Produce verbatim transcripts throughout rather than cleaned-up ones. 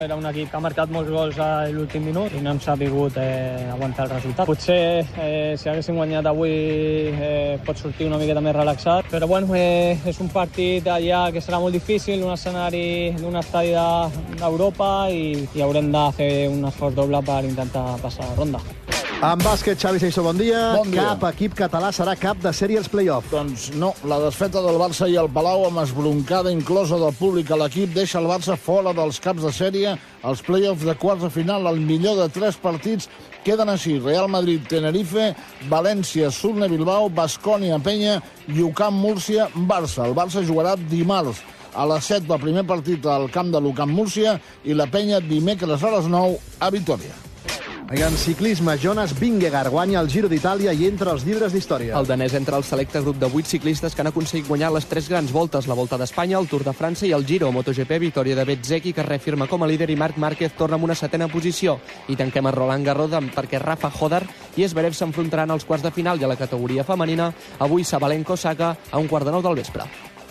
Era un equip que ha marcat molts gols a l'últim minut i no hem sabut eh, aguantar el resultat. Potser eh, si haguéssim guanyat avui eh, pot sortir una miqueta més relaxat, però bueno, eh, és un partit allà que serà molt difícil, un escenari d'un estadi d'Europa i, i haurem de fer un esforç doble per intentar passar la ronda. En bàsquet, Xavi Seixó, bon dia. Bon dia. Cap equip català serà cap de sèrie als play-off. Doncs no, la desfeta del Barça i el Palau amb esbroncada inclosa del públic a l'equip deixa el Barça fora dels caps de sèrie als play-offs de quarts de final. El millor de tres partits queden així: Real Madrid, Tenerife, València, Surne, Bilbao, Baskonia, Penya i U C A M Múrcia, Barça. El Barça jugarà dimarts a les set del primer partit al camp de l'U C A M Múrcia i la Penya dimecres a les nou a Vitòria. En ciclisme, Jonas Vingegaard guanya el Giro d'Itàlia i entra als llibres d'història. El danès entra al selecte grup de vuit ciclistes que han aconseguit guanyar les tres grans voltes, la Volta d'Espanya, el Tour de França i el Giro. MotoGP, victòria de Bezzecchi, que reafirma com a líder, i Marc Márquez torna amb una setena posició. I tanquem a Roland Garros perquè Rafa Hodar i Zverev s'enfrontaran als quarts de final, i a la categoria femenina avui Sabalenka-Osaka a un quart de nou del vespre.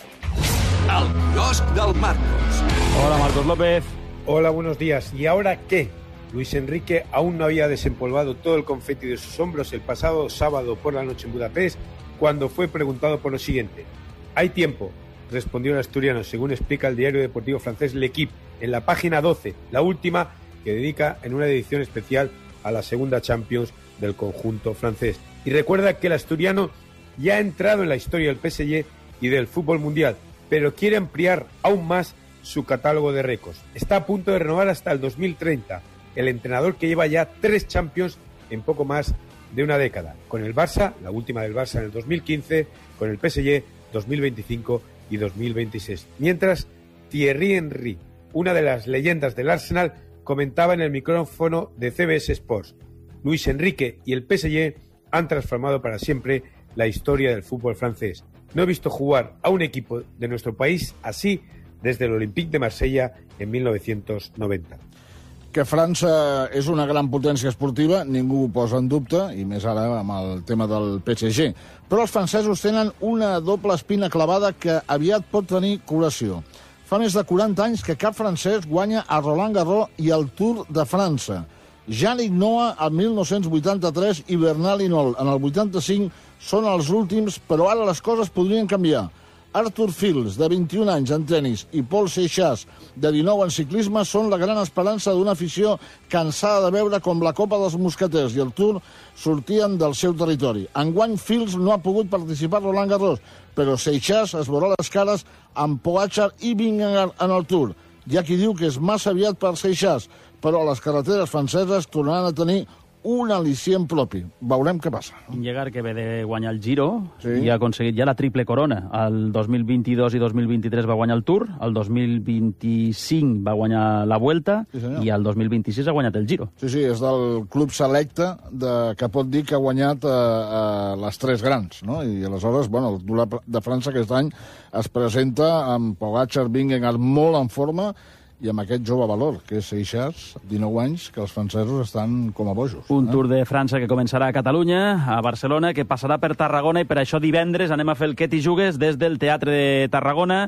El quiosc del Marcos. Hola, Marcos López. Hola, buenos días. ¿Y ahora qué? Luis Enrique aún no había desempolvado todo el confeti de sus hombros el pasado sábado por la noche en Budapest, cuando fue preguntado por lo siguiente. Hay tiempo, respondió el asturiano, según explica el diario deportivo francés L'Equipe, en la página doce, la última que dedica en una edición especial a la segunda Champions del conjunto francés. Y recuerda que el asturiano ya ha entrado en la historia del P S G y del fútbol mundial, pero quiere ampliar aún más su catálogo de récords. Está a punto de renovar hasta el dos mil treinta. El entrenador que lleva ya tres Champions en poco más de una década. Con el Barça, la última del Barça en el dos mil quince, con el P S G dos mil veinticinco y dos mil veintiséis. Mientras, Thierry Henry, una de las leyendas del Arsenal, comentaba en el micrófono de C B S Sports. Luis Enrique y el P S G han transformado para siempre la historia del fútbol francés. No he visto jugar a un equipo de nuestro país así desde el Olympique de Marsella en mil novecientos noventa. Que França és una gran potència esportiva, ningú ho posa en dubte, i més ara amb el tema del P S G. Però els francesos tenen una doble espina clavada que aviat pot tenir curació. Fa més de quaranta anys que cap francès guanya a Roland Garros i el Tour de França. Yannick Noah al mil nou-cents vuitanta-tres i Bernal Hinault en el vuitanta-cinc són els últims, però ara les coses podrien canviar. Arthur Fields, de vint-i-un anys en tennis, i Paul Seixas, de dinou en ciclisme, són la gran esperança d'una afició cansada de veure com la Copa dels Mosqueters i el Tour sortien del seu territori. Enguany, Fields no ha pogut participar a Roland Garros, però Seixas es veurà les cares amb Pogačar i Vingegaard en el Tour. Hi ha qui diu que és massa aviat per Seixas, però les carreteres franceses tornaran a tenir un al·licient propi. Veurem què passa. Vingegaard, que ve de guanyar el Giro, sí, i ha aconseguit ja la triple corona. El dos mil vint-i-dos i dos mil vint-i-tres va guanyar el Tour, el dos mil vint-i-cinc va guanyar la Vuelta, sí, i el dos mil vint-i-sis ha guanyat el Giro. Sí, sí, és del club selecte de, que pot dir que ha guanyat eh, eh, les tres grans, no? I aleshores, bueno, el Tour de França aquest any es presenta amb Pogačar, Vingegaard molt en forma, i amb aquest jove valor, que és Seixas, dinou anys, que els francesos estan com a bojos. Un eh? Tour de França que començarà a Catalunya, a Barcelona, que passarà per Tarragona, i per això divendres anem a fer el Què t'hi jugues des del Teatre de Tarragona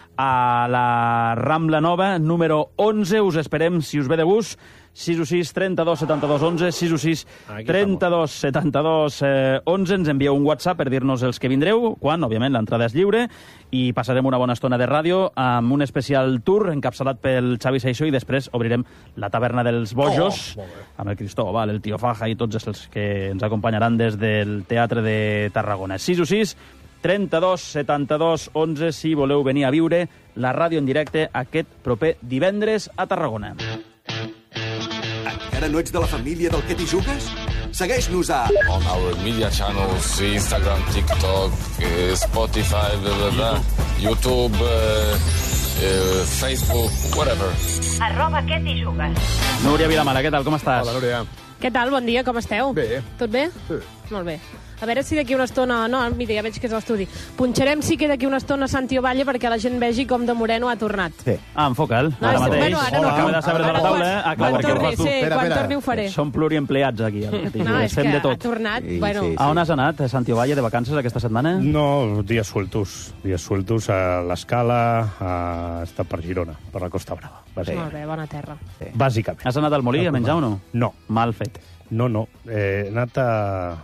a la Rambla Nova, número onze. Us esperem, si us ve de gust, sis u sis, trenta-dos, setanta-dos, onze, sis u sis, trenta-dos, setanta-dos, onze. Ens envieu un WhatsApp per dir-nos els que vindreu, quan, òbviament, l'entrada és lliure, i passarem una bona estona de ràdio amb un especial tour encapçalat pel Xavi Seixó, i després obrirem la taverna dels bojos, oh, amb el Cristóbal, el Tio Faja i tots els que ens acompanyaran des del Teatre de Tarragona. sis u sis, trenta-dos, setanta-dos, onze, si voleu venir a viure la ràdio en directe aquest proper divendres a Tarragona. Encara no ets de la família del Què t'hi jugues? Segueix-nos a... On our media channels, Instagram, TikTok, Spotify, blah, blah, blah, YouTube, uh, uh, Facebook, whatever. Arroba Què t'hi jugues. Núria Vilamala, què tal, com estàs? Hola, Núria. Què tal? Bon dia, com esteu? Bé. Tot bé? Sí, Molt bé. A veure si d'aquí una estona... No, mira, ja veig que és l'estudi. Punxarem sí que d'aquí una estona Santi Ovalle perquè la gent vegi com de Moreno ha tornat. Sí. Ah, enfoca'l. No, ara sí, mateix. bueno, ara no. Acaba de saber de la taula. Ah, clar, Quan perquè ho torni, fas tu. sí, quan torni ho faré. Som pluriempleats aquí. No, és que ha tornat... Bueno. A on has anat, Santi Ovalle, de vacances aquesta setmana? No, dies sueltos. Dies sueltos a l'Escala, a estar per Girona, per la Costa Brava. Molt bé, bona terra. Bàsicament. Has anat al Molí a menjar o no? No. Mal fet. No, no. Eh, he anat a...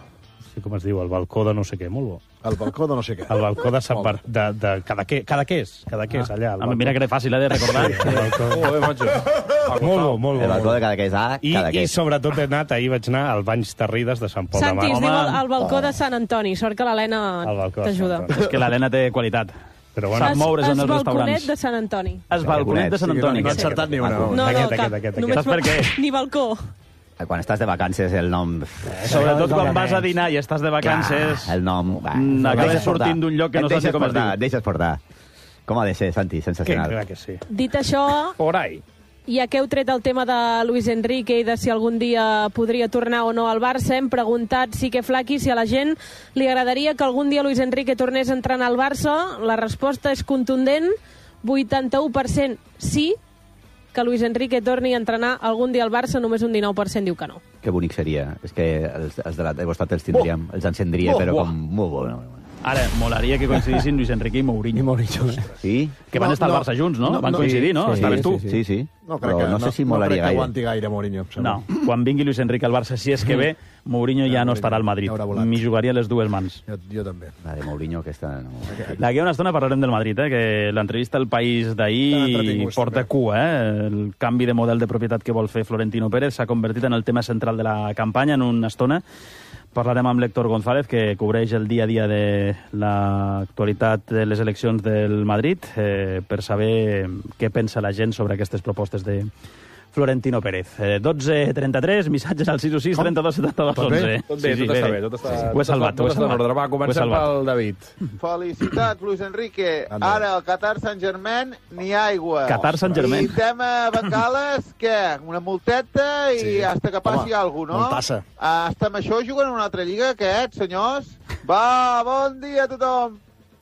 No sé com es diu, al balcó de no sé què, molt bo. El balcó de no sé què. El balcó de Sant Bar... de, de Cadaqués, Cadaqués, Cadaqués, allà. Ah, mira que era fàcil, eh, de recordar. Sí, el balcó... Joder, macho. Molt bo, molt bo. El balcó de Cadaqués, ah, I, Cadaqués. I sobretot he anat, ahir vaig anar al Banys Terrides de Sant Pol de Mar. Santi, es diu el, el balcó de Sant Antoni. Sort que l'Helena t'ajuda. És que l'Helena té qualitat. Però bueno, sap moure's en els restaurants. balconet de Sant Antoni. Es balconet de Sant Antoni. No ha encertat ni una. No, no, Aquest, cap. aquest, aquest, Només Saps per què? Ni balcó. Quan estàs de vacances, el nom... Sobretot quan vas a dinar i estàs de vacances... Clar, el nom... Va, mm, acabes sortint d'un lloc que no saps com es diu. Et deixes portar. Com ha de ser, Santi? Sensacional. Que, que sí. Dit això... Por ahí. Ja que heu tret el tema de Luis Enrique i de si algun dia podria tornar o no al Barça, hem preguntat, sí que Flaqui, si a la gent li agradaria que algun dia Luis Enrique tornés a entrenar al Barça. La resposta és contundent, vuitanta-u per cent sí, que Luis Enrique torni a entrenar algun dia al Barça, només un dinou per cent diu que no. Que bonic seria. És que els, els de la teva costat els tindríem, els encendria, Oh, però oh. com molt bo. No? Ara, molaria que coincidissin Luis Enrique i Mourinho. I Mourinho. Sí? Que van No, estar al no. Barça junts, no? No, Van no. coincidir, no? Sí, Estaves sí, tu. sí, Sí, sí. No crec Però que, no sé si molaria no crec que gaire. aguanti gaire Mourinho. em sembla. No, quan vingui Luis Enrique al Barça, si és que ve, Mourinho ja no estarà al Madrid. Ja haurà volat. M'hi jugaria les dues mans. Jo, jo també. La de Mourinho, aquesta... No... D'aquí a una estona parlarem del Madrid, eh? Que l'entrevista al País Tan d'ahir entretinguts, porta també. cua, eh? El canvi de model de propietat que vol fer Florentino Pérez s'ha convertit en el tema central de la campanya en una estona. Parlarem amb l'Héctor González, que cobreix el dia a dia de l'actualitat de les eleccions del Madrid, eh, per saber què pensa la gent sobre aquestes propostes de Florentino Pérez. Eh, dotze trenta-tres, missatges al sis u sis, trenta-dos, setanta-dos, Tot bé? onze. Tot bé, tot està bé, tot està- Ho he salvat, tot ho he està en salvat. ordre. Va, comencem Ho he salvat. pel David. Felicitats, Luis Enrique. Anda. Ara, al Qatar Saint-Germain, ni aigua. Qatar Saint-Germain. I tema Bengales, què? Una multeta i Sí. hasta que passi Home, alguna cosa, no? multassa. Hasta amb això juguen en una altra lliga, aquests, senyors? Va, bon dia a tothom.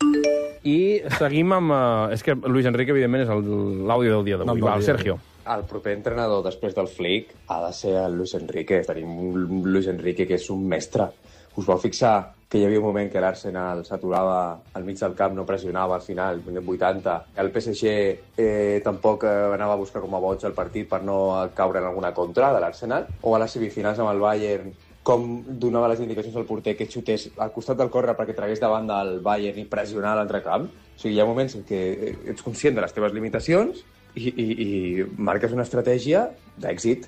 I seguim amb... Uh, és que Luis Enrique, evidentment, és el- l'àudio del dia d'avui. Va, Sergio. El proper entrenador després del Flick ha de ser el Luis Enrique. Tenim un Luis Enrique que és un mestre. Us vau fixar que hi havia un moment que l'Arsenal s'aturava al mig del camp, no pressionava al final, minut vuitanta. El P S G eh, tampoc eh, anava a buscar com a boig el partit per no caure en alguna contra de l'Arsenal. O a les semifinals amb el Bayern, com donava les indicacions al porter que xutés al costat del córrer perquè tragués davant del Bayern i pressionar l'entrecamp. O sigui, hi ha moments en què ets conscient de les teves limitacions i, i, i marques una estratègia d'èxit.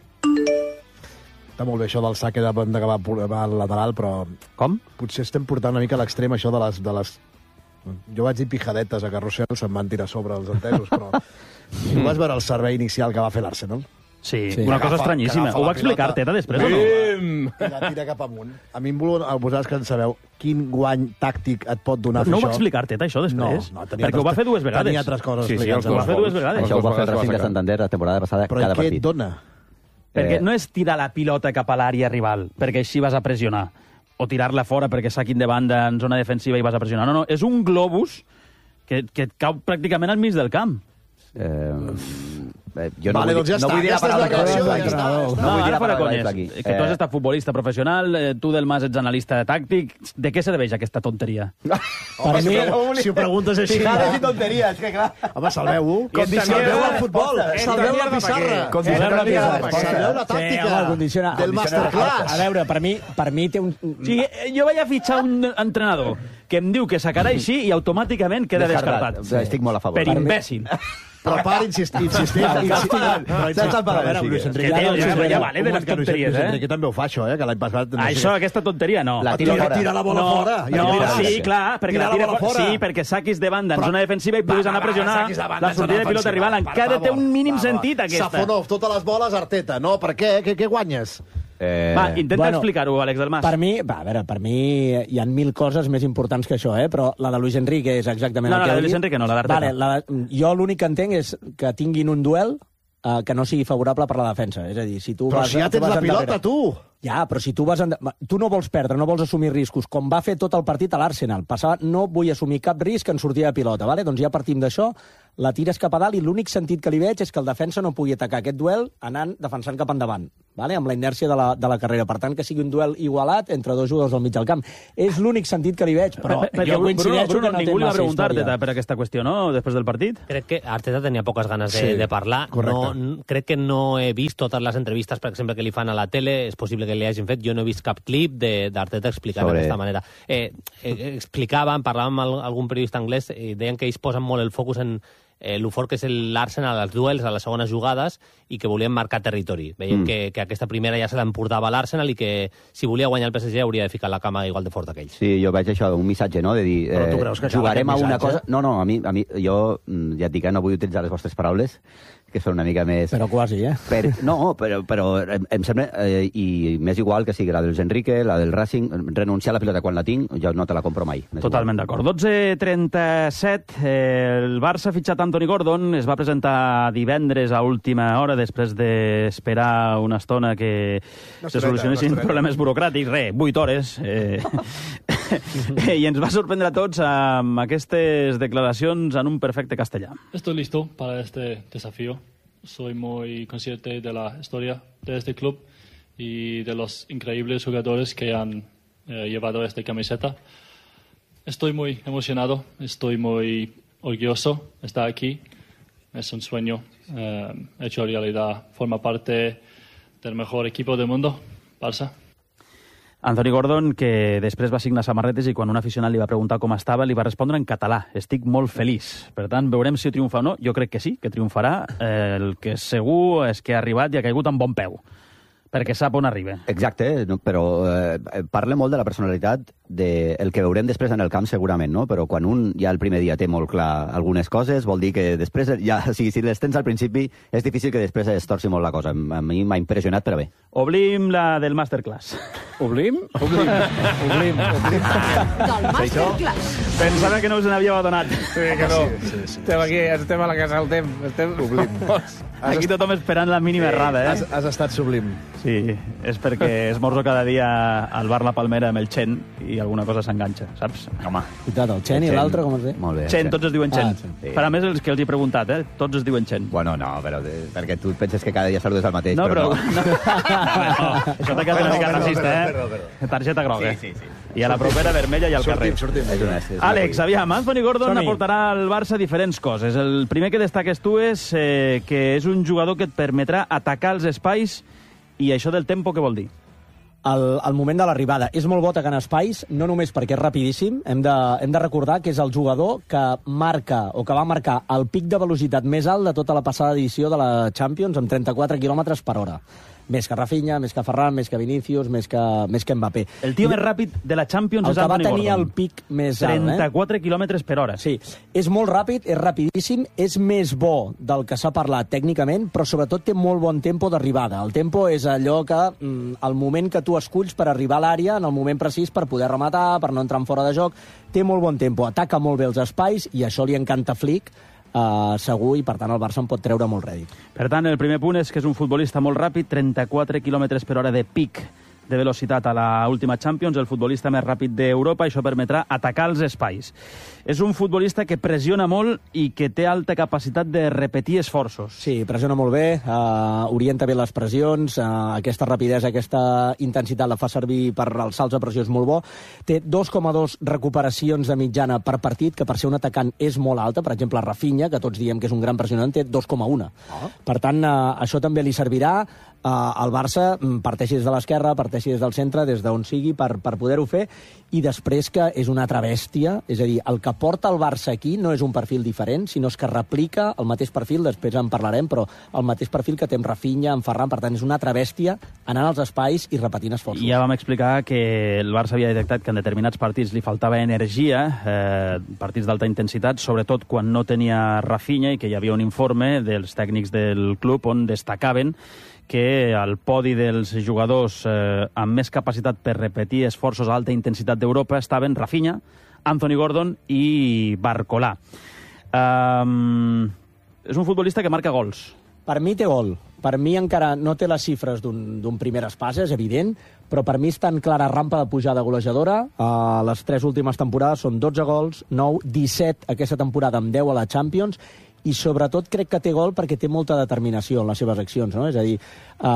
Està molt bé això del saque de banda que va, va al lateral, però... Com? Potser estem portant una mica a l'extrem això de les, de les... Jo vaig dir pijadetes a Carrusel, se'm van tirar sobre els entesos, però... Tu vas veure el servei inicial que va fer l'Arsenal? Sí, sí, una cosa estranyíssima. Ho va explicar Teta després o no? I la tira cap amunt. A mi em voleu, vosaltres que en sabeu, quin guany tàctic et pot donar fer No ho això? va explicar Teta, això, després? No, no, tenia perquè ho va fer dues vegades. Tenia altres coses Sí, sí, explicades. ho va fer dues vegades. Això ho va fer el Racing de Santander la temporada passada, Però cada què partit. et dona? Perquè Eh, no és tirar la pilota cap a l'àrea rival, perquè així vas a pressionar, o tirar-la fora perquè saquin de banda en zona defensiva i vas a pressionar. No, no, és un globus que, que et cau pràcticament al mig del camp. Eh, eh, jo no Vale, vull, doncs ja no està, vull dir ja la paraula està, ja està, que ja està. no, No, vull dir ara la fora paraula conyes. aquí. Que tu has estat futbolista professional, eh, tu del Mas ets analista tàctic. De què serveix aquesta tonteria? Home, si, ho, si ho preguntes així... Fijades ja. i tonteries, que clar. Home, salveu-ho. Condiciona- Salveu el futbol. Esta Salveu la mierda pissarra. pa' què? Condiciona la pissarra. Salveu la Sí, home, tàctica condiciona. del masterclass. A veure, per mi, per mi té un... O sigui, eh, jo vaig a fitxar un entrenador que em diu que sacarà així i automàticament queda descartat. Sí, estic molt a favor. Per imbècil. Però per insistir, insistir, insistir. Però insistir. A veure, Luis Enrique... Que, tio, Luis ja- Enrique- ja vale de un les moment que Luis- tonteries, Luis eh? Enrique també ho fa, això, eh? Que l'any passat... no sé Això, què- aquesta tonteria, no. La tira Tira, fora. tira la bola no, fora. i no, la tira. sí, clar, perquè Tira la tira bola fora. fora. Sí, perquè saquis de banda en Però- zona defensiva i puguis Va, anar a va, va, pressionar saquis de banda la en zona sortida de pilota defensiva. rival. Per Encara té favor, un mínim per favor. sentit, aquesta. Safonov, totes les boles, Arteta. No, per què? Què, què guanyes? Eh, Va, intenta Bueno, explicar-ho, Àlex del Mas. Per mi, va, a veure, per mi hi ha mil coses més importants que això, eh? Però la de Luis Enrique és exactament No, el no, que la de heu Luis dit. Enrique no, la d'Arteta. Vale, la de, jo l'únic que entenc és que tinguin un duel uh, que no sigui favorable per la defensa. És a dir, si tu però vas, si ja tens la pilota, tu! Ja, però si tu vas... En... Tu no vols perdre, no vols assumir riscos, com va fer tot el partit a l'Arsenal. Passava, no vull assumir cap risc en sortir de pilota, vale? Doncs ja partim d'això, la tires cap a dalt i l'únic sentit que li veig és que el defensa no pugui atacar aquest duel anant defensant cap endavant, vale? Amb la inèrcia de la, de la carrera. Per tant, que sigui un duel igualat entre dos jugadors al mig del camp. És l'únic sentit que li veig, però per, per, jo coincideixo Bruno, Bruno, que no té ningú li va massa preguntar història. per aquesta qüestió, no?, després del partit. Crec que Arteta tenia poques ganes de, Sí, de parlar. correcte. No, crec que no he vist totes les entrevistes, per exemple, que li fan a la tele. És possible que li hagin fet. Jo no he vist cap clip d'Arteta explicant Sobre- d'aquesta manera. Eh, eh, explicaven, parlàvem amb algun periodista anglès, i deien que ells posen molt el focus en eh, el fort que és l'Arsenal als duels, a les segones jugades, i que volien marcar territori. Veiem Mm. que, que aquesta primera ja se l'emportava l'Arsenal i que si volia guanyar el P S G hauria de ficar la cama igual de fort que ells. Sí, jo veig això, un missatge, no?, de dir, Però tu eh, creus que acaba jugarem a aquest una missatge? cosa... No, no, a mi, a mi jo mm, ja et dic que no vull utilitzar les vostres paraules, que són una mica més... Però quasi, eh? Per, no, però, però em, em sembla, eh, i m'és igual que sigui la dels Enrique, la del Racing, renunciar a la pilota quan la tinc, jo no te la compro mai. M'és Totalment d'acord. dotze trenta-set, eh, el Barça ha fitxat Anthony Gordon, es va presentar divendres a última hora, després d'esperar una estona que Una se estoneta, solucionessin una estoneta. problemes burocràtics, re, vuit hores. Eh, I ens va sorprendre a tots amb aquestes declaracions en un perfecte castellà. Estoy listo para este desafío. Soy muy consciente de la historia de este club y de los increíbles jugadores que han eh, llevado esta camiseta. Estoy muy emocionado, estoy muy orgulloso de estar aquí. Es un sueño eh, hecho realidad. Forma parte del mejor equipo del mundo, Barça. Anthony Gordon, que després va signar samarretes i quan un aficionat li va preguntar com estava, li va respondre en català. Estic molt feliç. Per tant, veurem si triomfa o no. Jo crec que sí, que triomfarà. Eh, el que és segur és que ha arribat i ha caigut amb bon peu, perquè sap on arriba. Exacte, no, però eh, parla molt de la personalitat, de el que veurem després en el camp segurament, no? Però quan un ja el primer dia té molt clar algunes coses, vol dir que després, ja, o sigui, si les tens al principi, és difícil que després es torci molt la cosa. A mi m'ha impressionat, però bé. Oblim la del Masterclass. Oblim? Oblim. Oblim. Oblim. Del Masterclass. Pensava que no us n'havíeu adonat. Sí, que no. Sí, sí, sí. Estem aquí, estem a la casa del temps. Estem... Oblim. Aquí tothom esperant la mínima errada, eh? Has, has estat sublim. Sí, és perquè esmorzo cada dia al bar La Palmera amb el Chen i alguna cosa s'enganxa, saps? Home. Cuida't, el Chen i l'altre, com es diu? Molt bé. Chen, tots es diuen Chen. Ah, sí. Per a més, els que els he preguntat, eh? Tots es diuen Chen. Bueno, no, però de, perquè tu penses que cada dia saludes el mateix, No, però, però... no. no. Això t'ha quedat una mica racista, eh? Targeta groga. Sí, sí, sí. I a la propera vermella i al carrer. Sortim, És una, és una Àlex, aviam, Anthony Gordon Som-hi. aportarà al Barça diferents coses. El primer que destaques tu és eh, que és un jugador que et permetrà atacar els espais i això del tempo què vol dir? El, el moment de l'arribada. És molt bo atacant espais, no només perquè és rapidíssim, hem de, hem de recordar que és el jugador que marca o que va marcar el pic de velocitat més alt de tota la passada edició de la Champions amb trenta-quatre quilòmetres per hora. Més que Rafinha, més que Ferran, més que Vinícius, més que, més que Mbappé. El tio més ràpid de la Champions el és que va Anthony tenir Gordon. el pic més alt. trenta-quatre quilòmetres per hora. Sí, és molt ràpid, és rapidíssim, és més bo del que s'ha parlat tècnicament, però sobretot té molt bon tempo d'arribada. El tempo és allò que, mm, el moment que tu esculls per arribar a l'àrea, en el moment precís per poder rematar, per no entrar en fora de joc, té molt bon tempo, ataca molt bé els espais i això li encanta Flick, Uh, segur, i per tant el Barça en pot treure molt rèdit. Per tant, el primer punt és que és un futbolista molt ràpid, trenta-quatre quilòmetres per hora de pic de velocitat a la última Champions, el futbolista més ràpid d'Europa, això permetrà atacar els espais. És un futbolista que pressiona molt i que té alta capacitat de repetir esforços. Sí, pressiona molt bé, uh, orienta bé les pressions, uh, aquesta rapidesa, aquesta intensitat la fa servir per els salts de pressió, és molt bo. Té dos coma dos recuperacions de mitjana per partit, que per ser un atacant és molt alta. Per exemple, Rafinha, que tots diem que és un gran pressionant, té dos coma un. Oh. Per tant, uh, això també li servirà. Uh, el Barça parteixi des de l'esquerra, parteixi des del centre, des d'on sigui, per, per poder-ho fer, i després que és una altra bèstia, és a dir, el que porta el Barça aquí no és un perfil diferent, sinó que replica el mateix perfil, després en parlarem, però el mateix perfil que té amb Rafinha, amb Ferran, per tant, és una altra bèstia anant als espais i repetint esforços. Ja vam explicar que el Barça havia detectat que en determinats partits li faltava energia, eh, partits d'alta intensitat, sobretot quan no tenia Rafinha, i que hi havia un informe dels tècnics del club on destacaven que al podi dels jugadors eh, amb més capacitat per repetir esforços a alta intensitat d'Europa estaven Rafinha, Anthony Gordon i Barcolà. Um, és un futbolista que marca gols. Per mi té gol. Per mi encara no té les xifres d'un primer espasa, és evident, però per mi és tan clara rampa de pujada golejadora. Uh, les tres últimes temporades són dotze gols, nou, disset aquesta temporada amb deu a la Champions, i sobretot crec que té gol perquè té molta determinació en les seves accions, no? És a dir,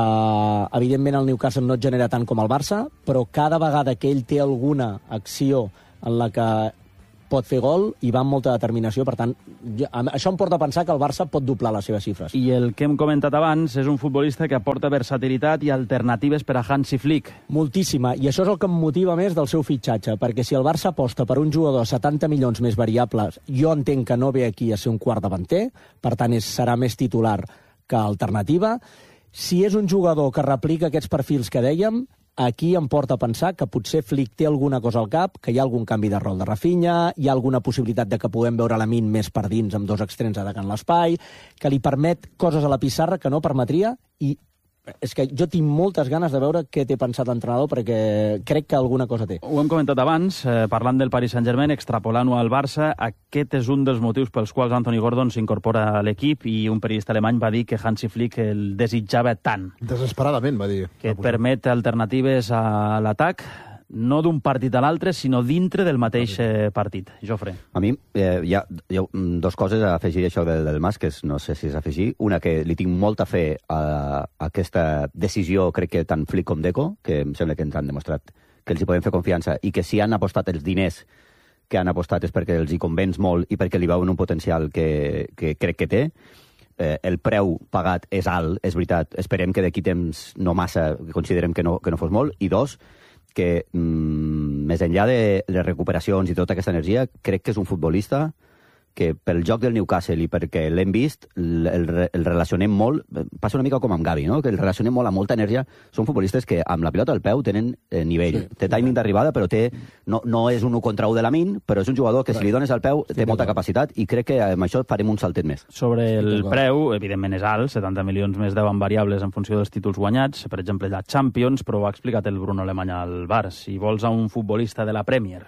uh, evidentment el Newcastle no et genera tant com el Barça, però cada vegada que ell té alguna acció en la que pot fer gol i va amb molta determinació, per tant, jo, això em porta a pensar que el Barça pot doblar les seves xifres. I el que hem comentat abans és un futbolista que aporta versatilitat i alternatives per a Hansi Flick. Moltíssima, i això és el que em motiva més del seu fitxatge, perquè si el Barça aposta per un jugador a setanta milions més variables, jo entenc que no ve aquí a ser un quart davanter, per tant és, serà més titular que alternativa. Si és un jugador que replica aquests perfils que dèiem, aquí em porta a pensar que potser Flick té alguna cosa al cap, que hi ha algun canvi de rol de Rafinha, hi ha alguna possibilitat de que puguem veure la Min més per dins amb dos extrems atacant l'espai, que li permet coses a la pissarra que no permetria, i és que jo tinc moltes ganes de veure què té pensat l'entrenador, perquè crec que alguna cosa té. Ho hem comentat abans, eh, parlant del Paris Saint-Germain, extrapolant-ho al Barça, aquest és un dels motius pels quals Anthony Gordon s'incorpora a l'equip, i un periodista alemany va dir que Hansi Flick el desitjava tant. Desesperadament, va dir. Que et permet alternatives a l'atac, no d'un partit a l'altre, sinó dintre del mateix eh, partit. Jofre. A mi eh, hi, ha, hi ha dos coses a afegir això del, del Mas, que és, no sé si és afegir. Una, que li tinc molta fe a, a aquesta decisió, crec que tant Flick com Deco, que em sembla que ens han demostrat que els hi podem fer confiança, i que si han apostat els diners que han apostat és perquè els hi convenç molt i perquè li veuen un potencial que, que crec que té. Eh, el preu pagat és alt, és veritat. Esperem que d'aquí temps no massa, considerem que no, que no fos molt. I dos, que mm, més enllà de les recuperacions i tota aquesta energia, crec que és un futbolista que pel joc del Newcastle i perquè l'hem vist, el, el, el relacionem molt, passa una mica com amb Gavi, no? Que el relacionem molt amb molta energia. Són futbolistes que amb la pilota al peu tenen eh, nivell, sí, té timing d'arribada, però té, no, no és un u contra u de la Min, però és un jugador que si li dones al peu té molta capacitat, i crec que amb això farem un saltet més. Sobre el preu, evidentment és alt, setanta milions més deu en variables en funció dels títols guanyats, per exemple la Champions, però ho ha explicat el Bruno Alemany al Bar. Si vols a un futbolista de la Premier,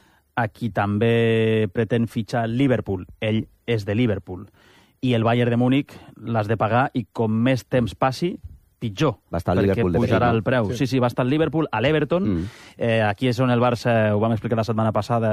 a qui també pretén fitxar Liverpool, ell és de Liverpool, i el Bayern de Múnich l'has de pagar, i com més temps passi, pitjor, va estar perquè Liverpool pujarà de el preu. Sí. sí, sí, va estar el Liverpool, a l'Everton, mm. eh, aquí és on el Barça, ho vam explicar la setmana passada,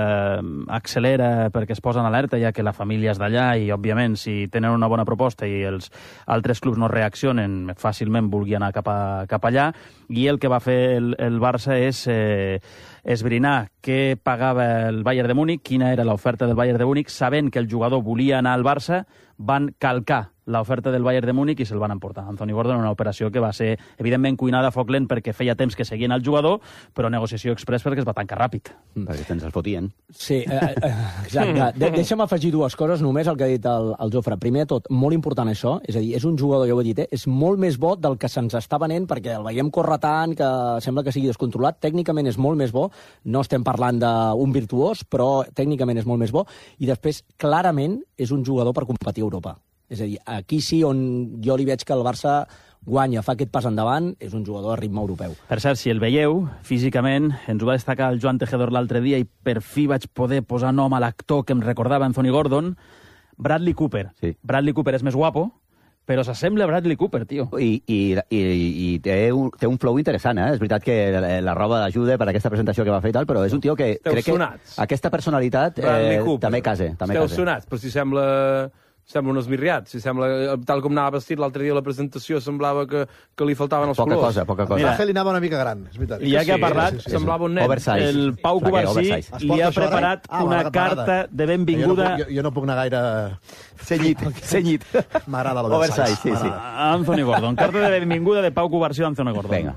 accelera perquè es posa en alerta, ja que la família és d'allà, i òbviament si tenen una bona proposta i els altres clubs no reaccionen, fàcilment vulgui anar cap, a, cap allà, i el que va fer el, el Barça és eh, esbrinar què pagava el Bayern de Múnich, quina era l'oferta del Bayern de Múnich, sabent que el jugador volia anar al Barça, van calcar l'oferta del Bayern de Múnich i se'l van emportar. Anthony Gordon, una operació que va ser, evidentment, cuinada a foc lent perquè feia temps que seguien el jugador, però negociació express perquè es va tancar ràpid. Mm. Perquè te'ns el fotien. Sí, eh, eh, exacte. De deixa'm afegir dues coses, només el que ha dit el, el Jofre. Primer de tot, molt important això, és a dir, és un jugador, ja ho he dit, eh, és molt més bo del que se'ns està venent, perquè el veiem córrer tant, que sembla que sigui descontrolat. Tècnicament és molt més bo, no estem parlant d'un virtuós, però tècnicament és molt més bo, i després, clarament, és un jugador per competir a Europa. És a dir, aquí sí on jo li veig que el Barça guanya, fa aquest pas endavant, és un jugador a ritme europeu. Per cert, si el veieu, físicament, ens ho va destacar el Joan Tejedor l'altre dia, i per fi vaig poder posar nom a l'actor que em recordava Anthony Gordon, Bradley Cooper. Sí. Bradley Cooper és més guapo, però s'assembla a Bradley Cooper, tio. I, i, i, i té, un, té un flow interessant, eh? És veritat que la, la roba ajuda per aquesta presentació que va fer i tal, però és un tio que Esteu crec sonats. que aquesta personalitat eh, també case. També Esteu case. sonats, però si sembla... Sembla un esmirriat. Si sembla, tal com anava vestit l'altre dia a la presentació, semblava que, que li faltaven els poca colors. Cosa, poca cosa. Mira, li anava una mica gran, és veritat. I ja que ha parlat, sí, sí, sí. semblava un nen. Oversize. El Pau Covarsí li ha preparat ah, una carta de benvinguda... Jo no, puc, jo, jo no puc anar gaire... Cenyit, cenyit. M'agrada l'oversize. Oversize, sí, sí. Anthony Gordon. Carta de benvinguda de Pau Covarsí d'Anthony Gordon. Vinga.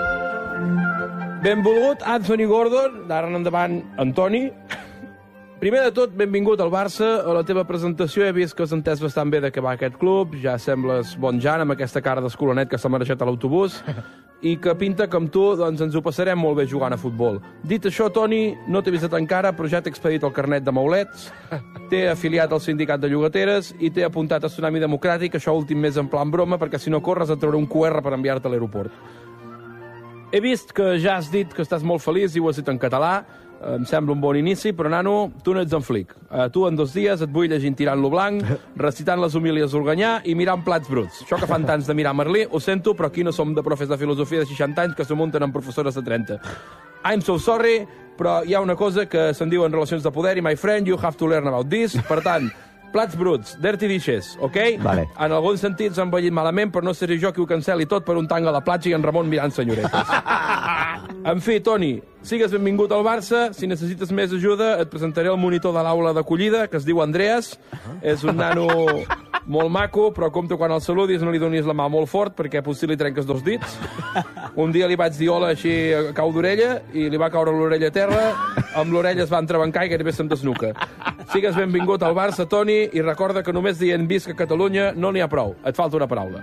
Benvolgut Anthony Gordon, d'ara en endavant Antoni. Primer de tot, benvingut al Barça. A la teva presentació he vist que has entès bastant bé de què va aquest club, ja sembles bon Jan amb aquesta cara d'escolanet que s'ha marejat a l'autobús, i que pinta que amb tu doncs, ens ho passarem molt bé jugant a futbol. Dit això, Toni, no t'he vist encara, però ja t'he expedit el carnet de maulets, t'he afiliat al sindicat de llogateres i t'he apuntat a Tsunami Democràtic, això últim més en plan broma, perquè si no corres et trauré un cu erre per enviar-te a l'aeroport. He vist que ja has dit que estàs molt feliç i ho has dit en català. em sembla un bon inici, però, nano, tu no ets en Flick. Uh, tu en dos dies et vull llegint tirant-lo blanc, recitant les homilies d'Organyà i mirant plats bruts. Això que fan tants de mirar Merlí, ho sento, però aquí no som de profes de filosofia de seixanta anys que s'ho munten amb professores de trenta. I'm so sorry, però hi ha una cosa que se'n diu en relacions de poder i, my friend, you have to learn about this. Per tant, plats bruts, dirty dishes, ok? Vale. En algun sentit s'han envellit malament, però no seré jo qui ho cancel·li tot per un tang a la platja i en Ramon mirant senyoretes. En fi, Toni, sigues benvingut al Barça. Si necessites més ajuda, et presentaré el monitor de l'aula d'acollida, que es diu Andreas. És un nano molt maco, però compte quan el saludis no li donis la mà molt fort, perquè potser li trenques dos dits. Un dia li vaig dir hola així a cau d'orella i li va caure l'orella a terra, amb l'orella es va entrebancar i gairebé se'm desnuca. Sigues benvingut al Barça, Toni, i recorda que només dient visca Catalunya no n'hi ha prou. Et falta una paraula.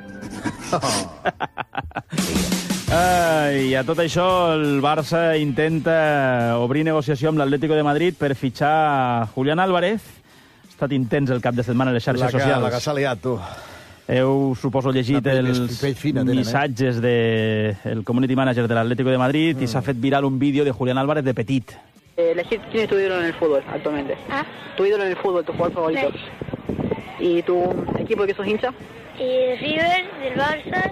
I a tot això, el Barça intenta obrir negociació amb l'Atlético de Madrid per fitxar Julián Álvarez. Ha estat intens el cap de setmana a les xarxes la que, socials. La que s'ha liat, tu. Heu, suposo, llegit els fina, tenen, missatges del de community manager de l'Atlético de Madrid mm. i s'ha fet viral un vídeo de Julián Álvarez de petit. Eh, elegir quién es tu ídolo en el fútbol actualmente. ¿Ah? Tu ídolo en el fútbol, tu jugador favorito. Sí. ¿Y tu equipo de qué sos hincha? Y River, del Barça,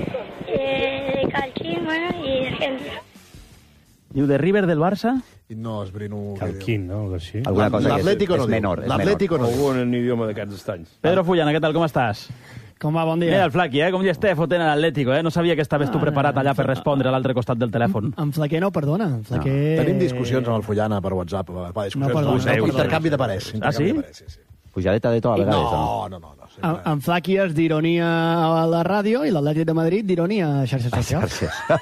eh, de Calchín, bueno, y de Argentina. Diu de River del Barça? No, esbrino... Calquín, no? Algo així. L'Atlético no diu. menor. L'Atlético no diu. Algú en idioma d'aquests estanys. Pedro Fullana, què tal, com estàs? Com va, bon dia. Mira el Flaqui, eh? Com ja esté fotent a l'Atlético, eh? No sabia que estaves tu preparat allà per respondre a l'altre costat del telèfon. En Flaquer no, perdona. En Flaquer... No. Tenim discussions amb el Fullana per WhatsApp. Va, discussions no, perdona, no, no, intercanvi de parers. Ah, sí? De parers, sí, sí. Pujadeta de tot a vegades, no? No, no, no. Sí, en, en Flaqui és d'ironia a la ràdio i l'Atlètic de Madrid d'ironia a xarxes socials.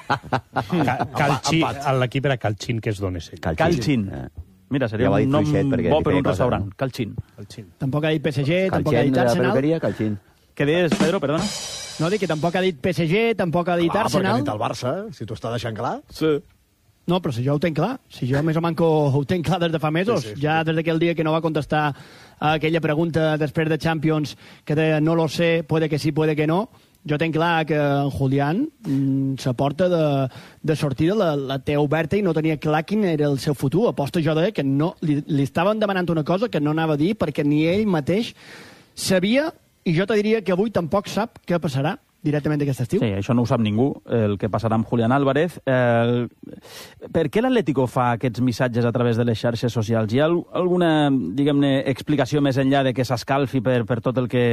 Calchín, l'equip era Calchín, que és d'on és ell. Calchín. Mira, seria un nom bo per un restaurant. Calchín. Tampoc ha dit P S G, tampoc ha dit Arsenal. Calchín. Què dius, Pedro, perdona? No, dic que tampoc ha dit P S G, tampoc ha dit ah, Arsenal. Ah, perquè ha dit el Barça, si t'ho està deixant clar. Sí. No, però si jo ho tenc clar. Si jo més o manco ho tenc clar des de fa mesos. Sí, sí, sí. Ja des d'aquell dia que no va contestar a aquella pregunta després de Champions que deia no lo sé, puede que sí, puede que no. Jo tenc clar que en Julián mm, s'aporta de, de sortida, la, la té oberta i no tenia clar quin era el seu futur. Aposta jo de que no, li, li estaven demanant una cosa que no anava a dir perquè ni ell mateix sabia, i jo te diria que avui tampoc sap què passarà directament d'aquest estiu. Sí, això no ho sap ningú, el que passarà amb Julián Álvarez. Eh, per què l'Atlético fa aquests missatges a través de les xarxes socials? Hi ha alguna, diguem-ne, explicació més enllà de que s'escalfi per, per tot el que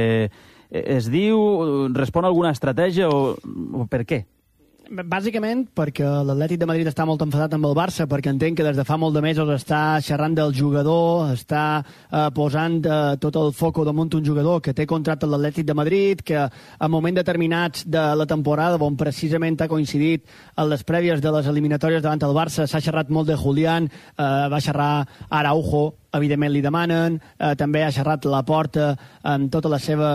es diu? Respon a alguna estratègia o, o per què? Bàsicament perquè l'Atlètic de Madrid està molt enfadat amb el Barça, perquè entenc que des de fa molt de mesos està xerrant del jugador, està eh, posant eh, tot el foco damunt un jugador que té contracte amb l'Atlètic de Madrid, que en moments determinats de la temporada, on precisament ha coincidit en les prèvies de les eliminatòries davant el Barça, s'ha xerrat molt de Julián, eh, va xerrar Araujo, evidentment li demanen, eh, també ha xerrat Laporta amb tota la seva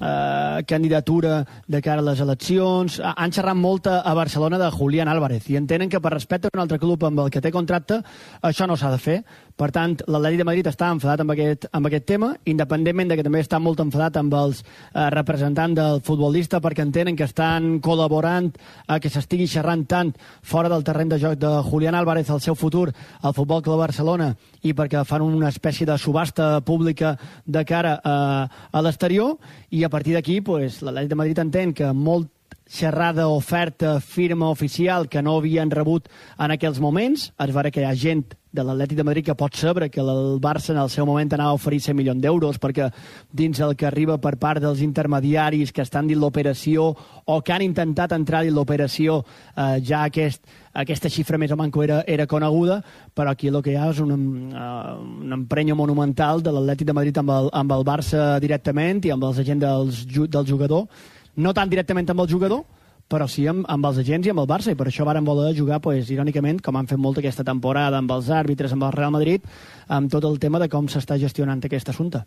eh, candidatura de cara a les eleccions. Han xerrat molt a Barcelona de Julián Álvarez i entenen que per respecte a un altre club amb el que té contracte això no s'ha de fer. Per tant, l'Atlètic de Madrid està enfadat amb aquest, amb aquest tema, independentment de que també està molt enfadat amb els eh, representants del futbolista, perquè entenen que estan col·laborant a que s'estigui xerrant tant fora del terreny de joc de Julián Álvarez el seu futur al Futbol Club Barcelona i perquè fan una espècie de subhasta pública de cara a, a l'exterior, i a partir d'aquí pues, l'Atlètic de Madrid entén que molt xerrada, oferta, firma oficial que no havien rebut en aquells moments. Es veure que hi ha gent de l'Atlètic de Madrid que pot saber que el Barça en el seu moment anava a oferir cent milions d'euros perquè dins el que arriba per part dels intermediaris que estan dins l'operació o que han intentat entrar dins l'operació eh, ja aquest, aquesta xifra més o manco era, era coneguda, però aquí el que hi ha és un, uh, un emprenyo monumental de l'Atlètic de Madrid amb el, amb el Barça directament i amb els agents dels, del jugador, no tan directament amb el jugador, però sí amb, amb els agents i amb el Barça, i per això varen voler jugar, pues, irònicament, com han fet molt aquesta temporada amb els àrbitres, amb el Real Madrid, amb tot el tema de com s'està gestionant aquest assumpte.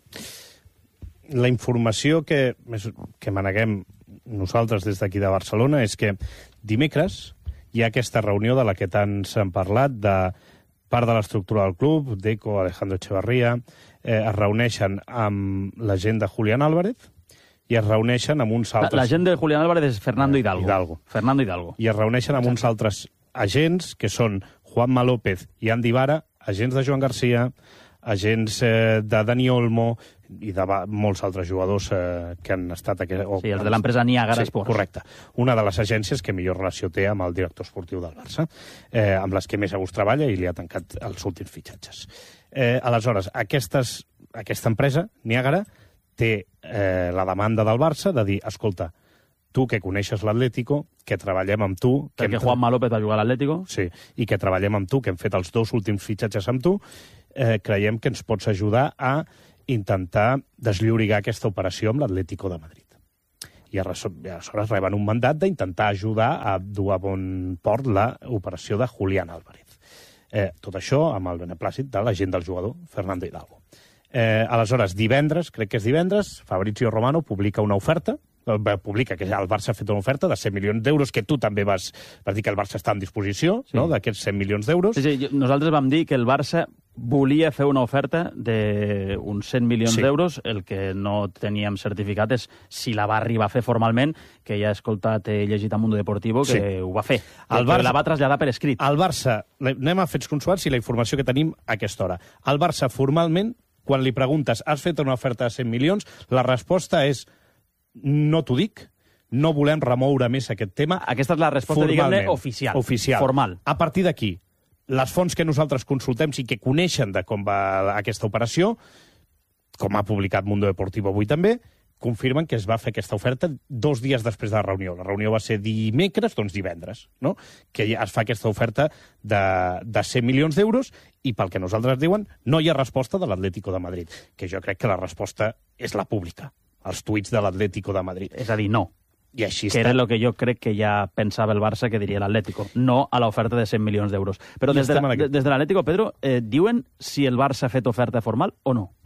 La informació que, que maneguem nosaltres des d'aquí de Barcelona és que dimecres hi ha aquesta reunió de la que tant s'han parlat, de part de l'estructura del club, Deco, Alejandro Echevarría, eh, es reuneixen amb la gent de Julián Álvarez, i es reuneixen amb uns altres... La, la gent de Julián Álvarez és Fernando Hidalgo. Hidalgo. Fernando Hidalgo. I es reuneixen amb uns altres agents, que són Juanma López i Andy Vara, agents de Joan Garcia, agents eh, de Dani Olmo i de molts altres jugadors eh, que han estat... Aquí, o, sí, els de l'empresa Niagara sí, Esports. Correcte. Una de les agències que millor relació té amb el director esportiu del Barça, eh, amb les que més a gust treballa i li ha tancat els últims fitxatges. Eh, aleshores, aquestes, aquesta empresa, Niagara, té eh, la demanda del Barça de dir, escolta, tu que coneixes l'Atlético, que treballem amb tu... Perquè Juanma López va jugar a l'Atlético. Sí, i que treballem amb tu, que hem fet els dos últims fitxatges amb tu, eh, creiem que ens pots ajudar a intentar desllorigar aquesta operació amb l'Atlético de Madrid. I aleshores reben un mandat d'intentar ajudar a dur a bon port l'operació de Julián Álvarez. Eh, tot això amb el beneplàcit de l'agent del jugador, Fernando Hidalgo. Eh, aleshores, divendres, crec que és divendres, Fabrizio Romano publica una oferta, publica que el Barça ha fet una oferta de cent milions d'euros, que tu també vas, vas dir que el Barça està en disposició, sí, no?, d'aquests cent milions d'euros. Sí, sí, nosaltres vam dir que el Barça volia fer una oferta d'uns cent milions sí. d'euros. El que no teníem certificat és si la va arribar a fer formalment, que ja he escoltat, he llegit a Mundo Deportivo, que sí. ho va fer. El Barça, la va traslladar per escrit. El Barça, anem a fets consuats i la informació que tenim a aquesta hora. El Barça, formalment, quan li preguntes, has fet una oferta de cent milions, la resposta és no t'ho dic, no volem remoure més aquest tema. Aquesta és la resposta, diguem-ne, oficial, oficial, formal. A partir d'aquí, les fonts que nosaltres consultem i que coneixen de com va aquesta operació, com ha publicat Mundo Deportivo avui també, confirmen que es va fer aquesta oferta dos dies després de la reunió. La reunió va ser dimecres, doncs divendres, no? Que es fa aquesta oferta de, de cent milions d'euros i pel que nosaltres diuen no hi ha resposta de l'Atlético de Madrid, que jo crec que la resposta és la pública, els tuits de l'Atlético de Madrid. És a dir, no. I així que està. era el que jo crec que ja pensava el Barça que diria l'Atlético, no a l'oferta de cent milions d'euros. Però des de, la, des de l'Atlético, Pedro, eh, diuen si el Barça ha fet oferta formal o no?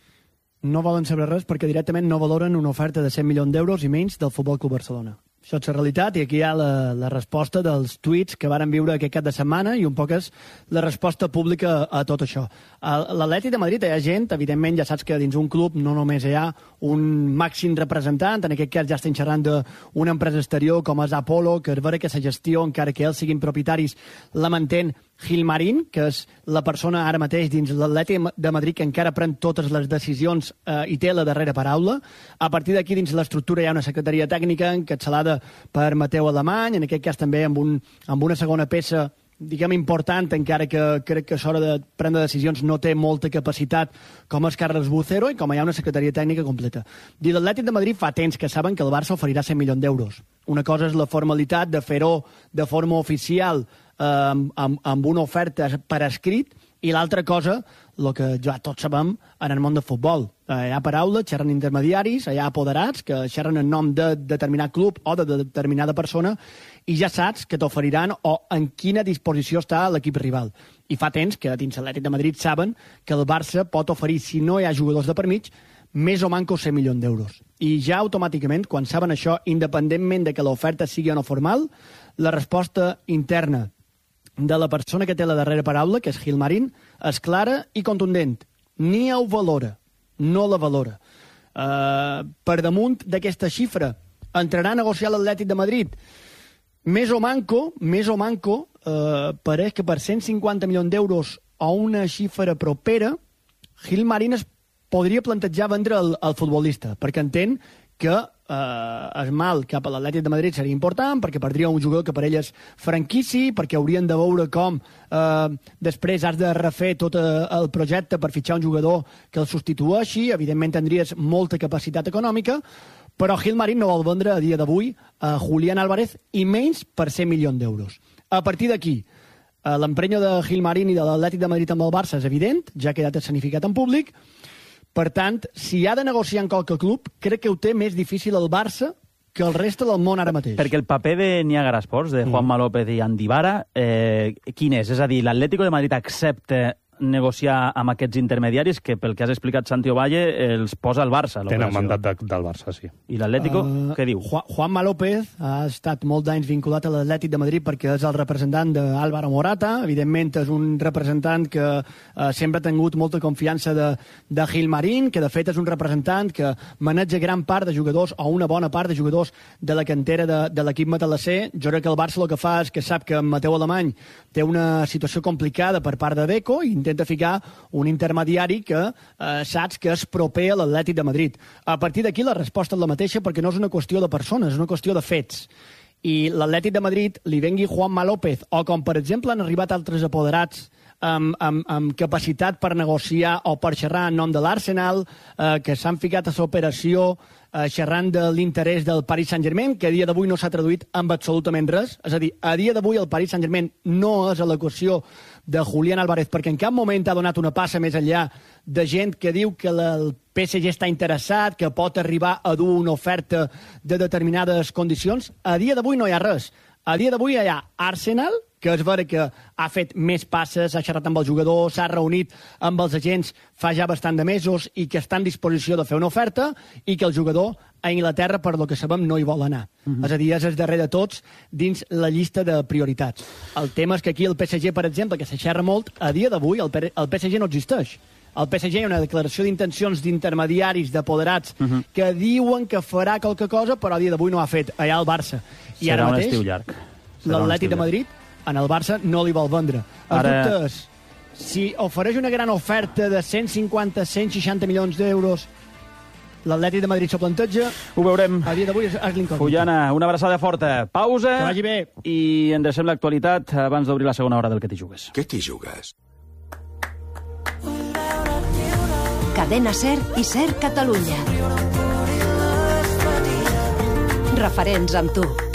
No volen saber res perquè directament no valoren una oferta de cent milions d'euros i menys del Futbol Club Barcelona. Això és la realitat i aquí hi ha la, la resposta dels tuits que varen viure aquest cap de setmana i un poc és la resposta pública a tot això. A l'Atlètic de Madrid hi ha gent, evidentment ja saps que dins un club no només hi ha un màxim representant, en aquest cas ja estem xerrant d'una empresa exterior com és Apolo, que és vera que la gestió, encara que ells siguin propietaris, la mantén Gilmarín, que és la persona ara mateix dins l'Atlètic de Madrid que encara pren totes les decisions eh, i té la darrera paraula. A partir d'aquí, dins l'estructura hi ha una secretaria tècnica encapçalada per Mateu Alemany, en aquest cas també amb, un, amb una segona peça, diguem, important, encara que crec que a l'hora de prendre decisions no té molta capacitat, com és Carles Bucero, i com hi ha una secretaria tècnica completa. Dins l'Atlètic de Madrid fa temps que saben que el Barça oferirà cent milions d'euros. Una cosa és la formalitat de fer-ho de forma oficial eh, amb, amb una oferta per escrit, i l'altra cosa, el que ja tots sabem en el món del futbol. Eh, hi ha paraules, xerren intermediaris, hi ha apoderats que xerren en nom de determinat club o de determinada persona i ja saps que t'oferiran o en quina disposició està l'equip rival. I fa temps que dins l'Atlètic de Madrid saben que el Barça pot oferir, si no hi ha jugadors de per mig, més o manco cent milions d'euros. I ja automàticament, quan saben això, independentment de que l'oferta sigui o no formal, la resposta interna de la persona que té la darrera paraula, que és Gilmarín, és clara i contundent. Ni ho valora, no la valora. Uh, per damunt d'aquesta xifra, entrarà a negociar l'Atlètic de Madrid. Més o manco, més o manco, uh, pareix que per cent cinquanta milions d'euros o una xifra propera, Gilmarín es podria plantejar vendre el, el futbolista, perquè entén que eh, el mal cap a l'Atlètic de Madrid seria important, perquè perdria un jugador que per ell és franquici, perquè haurien de veure com eh, després has de refer tot el projecte per fitxar un jugador que el substitueixi. Evidentment tindries molta capacitat econòmica, però Gilmarín no vol vendre a dia d'avui a Julián Álvarez i menys per cent milions d'euros. A partir d'aquí, eh, l'emprenyo de Gilmarín i de l'Atlètic de Madrid amb el Barça és evident, ja ha quedat escenificat en públic. Per tant, si ha de negociar amb qualque club, crec que ho té més difícil el Barça que el reste del món ara mateix. Perquè el paper de Niagara Esports, de Juanma López i Andy Vara, eh, quin és? És a dir, l'Atlético de Madrid accepta negociar amb aquests intermediaris que, pel que has explicat, Santi Ovalle, els posa el Barça. Tenen mandat de, del Barça, sí. I l'Atlético, uh, què diu? Juan, Juanma López ha estat molt d'anys vinculat a l'Atlètic de Madrid perquè és el representant d'Álvaro Morata. Evidentment, és un representant que uh, sempre ha tingut molta confiança de, de Gilmarín, que de fet és un representant que maneja gran part de jugadors o una bona part de jugadors de la cantera de, de l'equip matalasser. Jo crec que el Barça el que fa és que sap que Mateu Alemany té una situació complicada per part de Deco i intenta ficar un intermediari que eh, saps que és proper a l'Atlètic de Madrid. A partir d'aquí la resposta és la mateixa perquè no és una qüestió de persones, és una qüestió de fets. I l'Atlètic de Madrid li vengui Juanma López, o com per exemple han arribat altres apoderats amb, amb, amb capacitat per negociar o per xerrar en nom de l'Arsenal, eh, que s'han ficat a l'operació eh, xerrant de l'interès del Paris Saint-Germain, que a dia d'avui no s'ha traduït amb absolutament res. És a dir, a dia d'avui el Paris Saint-Germain no és a l'equació de Julián Álvarez, perquè en cap moment ha donat una passa més enllà de gent que diu que el P S G està interessat, que pot arribar a dur una oferta de determinades condicions. A dia d'avui no hi ha res. A dia d'avui hi ha Arsenal, que és vera que ha fet més passes, ha xerrat amb el jugador, s'ha reunit amb els agents fa ja bastant de mesos i que està en disposició de fer una oferta i que el jugador a Inglaterra, per lo que sabem, no hi vol anar. Uh-huh. És a dir, és el darrer de tots dins la llista de prioritats. El tema és que aquí el P S G, per exemple, que se xerra molt, a dia d'avui el, el P S G no existeix. El P S G hi ha una declaració d'intencions d'intermediaris, d'apoderats, uh-huh. que diuen que farà qualque cosa, però a dia d'avui no ha fet. Allà al Barça. I Serà ara un mateix, estiu llarg. l'Atlètic de Madrid, en el Barça, no li vol vendre. El Ara... dubte és, si ofereix una gran oferta de cent cinquanta a cent seixanta milions d'euros, l'Atlètic de Madrid s'ho planteja. Ho veurem. A dia d'avui és, és l'incògnita. Fullana, una abraçada forta. Pausa. Que vagi bé. I endrecem l'actualitat abans d'obrir la segona hora del Que t'hi jugues. Què t'hi jugues? Cadena SER i SER Catalunya. Referents amb tu.